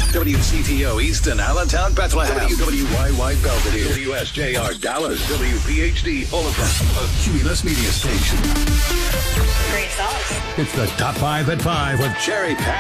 WCTO Easton, Allentown, Bethlehem. WWYY Belvedere. WSJR Dallas. WPHD Olaplex. A Cumulus Media Station. Great songs. It's the Top 5 at 5 with Jerry Pat.